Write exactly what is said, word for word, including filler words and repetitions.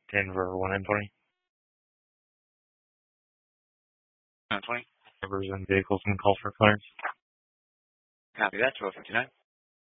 Denver one nine twenty. nine twenty. Drivers and vehicles and call for clearance. Copy that, twelve fifty-nine.